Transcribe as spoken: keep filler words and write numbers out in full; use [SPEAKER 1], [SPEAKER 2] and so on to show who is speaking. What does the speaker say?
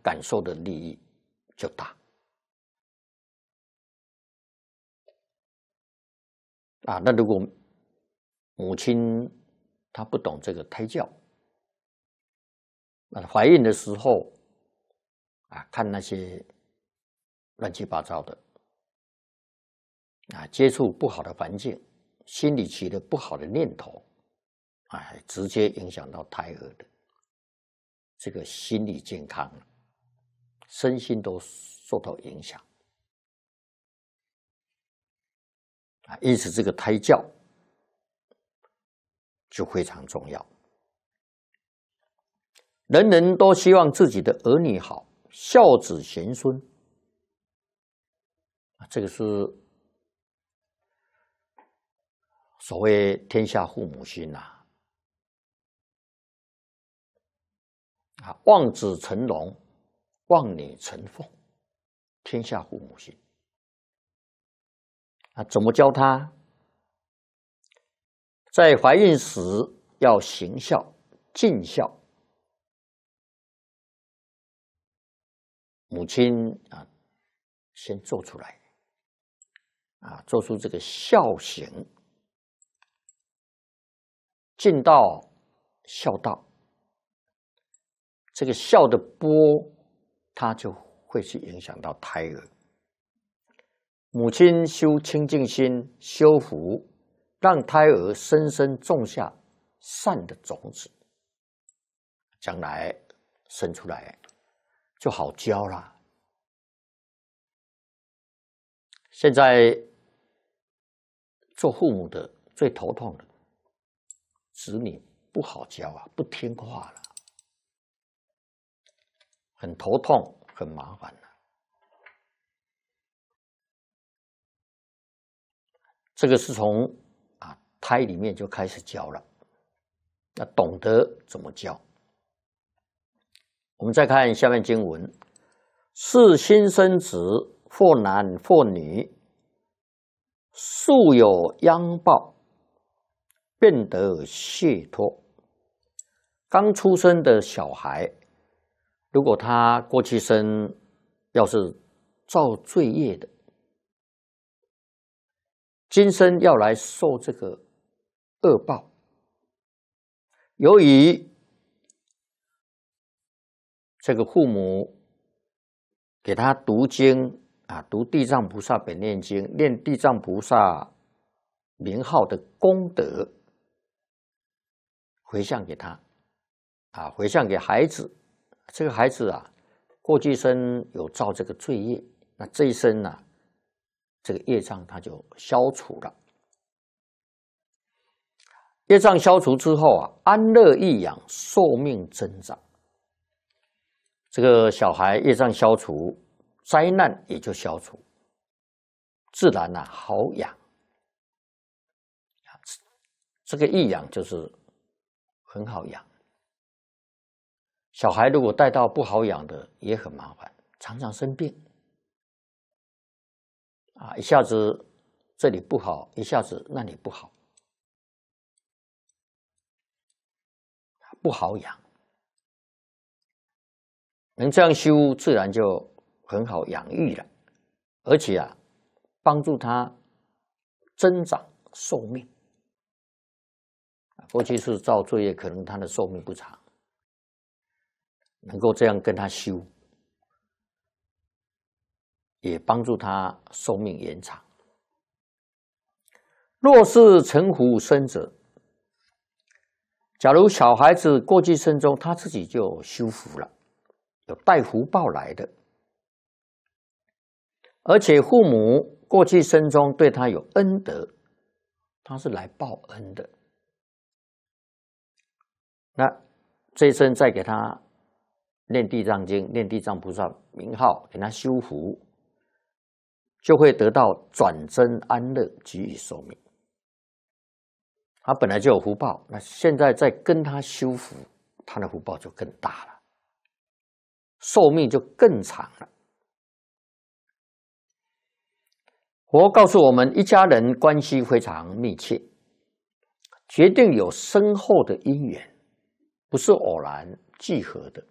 [SPEAKER 1] 感受的利益就大。啊，那如果母亲她不懂这个胎教，啊，怀孕的时候啊，看那些乱七八糟的，啊，接触不好的环境，心里起了不好的念头，啊，直接影响到胎儿的这个心理健康，身心都受到影响。啊，因此这个胎教就非常重要。人人都希望自己的儿女好，孝子贤孙，这个是所谓天下父母心呐。啊，望子成龙，望女成凤，天下父母心。啊，怎么教他？在怀孕时要行孝、尽孝。母亲啊，先做出来，啊，做出这个孝行，尽到孝道。这个孝的波，它就会去影响到胎儿。母亲修清净心，修福，让胎儿深深种下善的种子，将来生出来就好教啦。现在做父母的最头痛的，子女不好教啊，不听话了，很头痛，很麻烦了。这个是从啊胎里面就开始教了，要懂得怎么教。我们再看下面经文：是新生子，或男或女，素有殃报，便得解脱。刚出生的小孩，如果他过去生要是造罪业的，今生要来受这个恶报。由于这个父母给他读经啊，读地藏菩萨本愿经，念地藏菩萨名号的功德，回向给他啊，回向给孩子。这个孩子啊，过去生有造这个罪业，那这一生呢、啊，这个业障它就消除了。业障消除之后啊，安乐益养，寿命增长。这个小孩业障消除，灾难也就消除，自然啊好养。这个益养就是很好养。小孩如果带到不好养的，也很麻烦，常常生病。啊，一下子这里不好，一下子那里不好，不好养。能这样修，自然就很好养育了，而且啊，帮助他增长寿命。过去是造罪业，可能他的寿命不长，能够这样跟他修，也帮助他寿命延长。若是成福生者，假如小孩子过去生中他自己就修福了，有带福报来的，而且父母过去生中对他有恩德，他是来报恩的。那这一生再给他念地藏经，念地藏菩萨名号，给他修福，就会得到转增安乐，给予寿命。他本来就有福报，那现在再跟他修福，他的福报就更大了，寿命就更长了。佛告诉我们，一家人关系非常密切，决定有深厚的因缘，不是偶然聚合的。